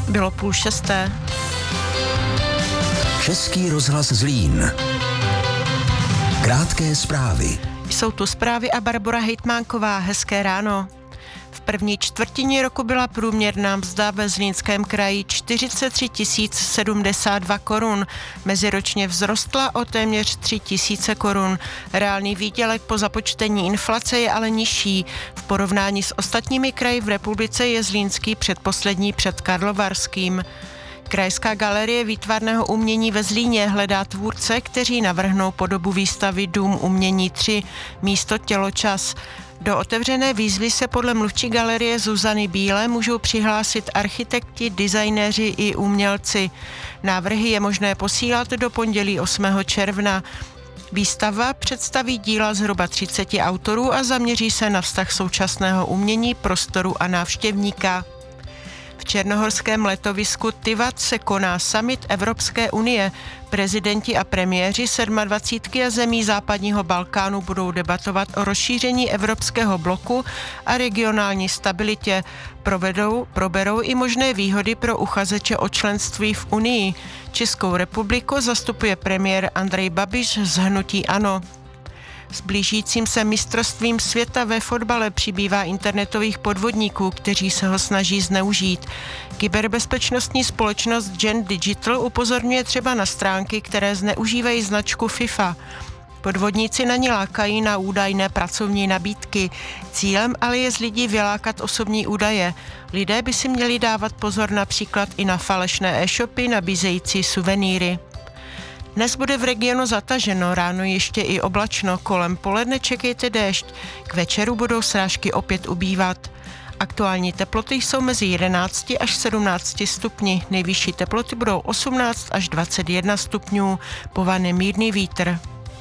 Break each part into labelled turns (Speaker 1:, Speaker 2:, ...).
Speaker 1: Bylo 5:30.
Speaker 2: Český rozhlas Zlín. Krátké zprávy.
Speaker 1: Jsou tu zprávy a Barbora Hejtmánková. Hezké ráno. V první čtvrtině roku byla průměrná mzda ve Zlínském kraji 43 072 korun. Meziročně vzrostla o téměř 3 000 korun. Reálný výdělek po započtení inflace je ale nižší. V porovnání s ostatními kraji v republice je Zlínský předposlední před Karlovarským. Krajská galerie výtvarného umění ve Zlíně hledá tvůrce, kteří navrhnou podobu výstavy Dům umění 3 místo těločas. Do otevřené výzvy se podle mluvčí galerie Zuzany Bílé můžou přihlásit architekti, designéři i umělci. Návrhy je možné posílat do pondělí 8. června. Výstava představí díla zhruba 30 autorů a zaměří se na vztah současného umění, prostoru a návštěvníka. V černohorském letovisku Tivat se koná summit Evropské unie. Prezidenti a premiéři 27 a zemí západního Balkánu budou debatovat o rozšíření evropského bloku a regionální stabilitě. Proberou i možné výhody pro uchazeče o členství v Unii. Českou republiku zastupuje premiér Andrej Babiš z hnutí ANO. S blížícím se mistrovstvím světa ve fotbale přibývá internetových podvodníků, kteří se ho snaží zneužít. Kyberbezpečnostní společnost Gen Digital upozorňuje třeba na stránky, které zneužívají značku FIFA. Podvodníci na ní lákají na údajné pracovní nabídky. Cílem ale je z lidí vylákat osobní údaje. Lidé by si měli dávat pozor například i na falešné e-shopy nabízející suvenýry. Dnes bude v regionu zataženo, ráno ještě i oblačno, kolem poledne čekejte déšť. K večeru budou srážky opět ubývat. Aktuální teploty jsou mezi 11 až 17 stupni, nejvyšší teploty budou 18 až 21 stupňů, povane mírný vítr.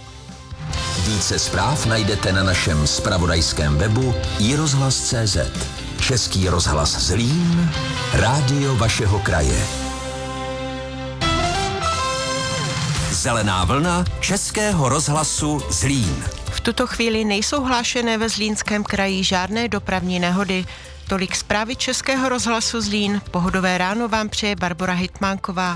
Speaker 2: Více zpráv najdete na našem zpravodajském webu iRozhlas.cz. Český rozhlas Zlín, rádio vašeho kraje. Zelená vlna Českého rozhlasu Zlín.
Speaker 1: V tuto chvíli nejsou hlášené ve Zlínském kraji žádné dopravní nehody. Tolik zprávy Českého rozhlasu Zlín. Pohodové ráno vám přeje Barbora Hejtmánková.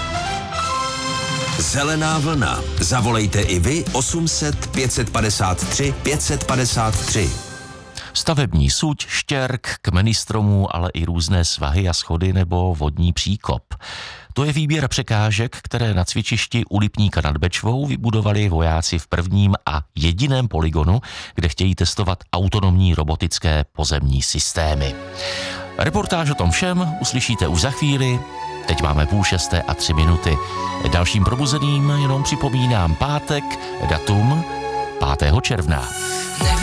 Speaker 2: Zelená vlna. Zavolejte i vy 800 553 553.
Speaker 3: Stavební suť, štěrk, kmeny stromů, ale i různé svahy a schody nebo vodní příkop. To je výběr překážek, které na cvičišti u Lipníka nad Bečvou vybudovali vojáci v prvním a jediném polygonu, kde chtějí testovat autonomní robotické pozemní systémy. Reportáž o tom všem uslyšíte už za chvíli. Teď máme 5:30 a 3 minuty. Dalším probuzeným jenom připomínám pátek, datum 5. června.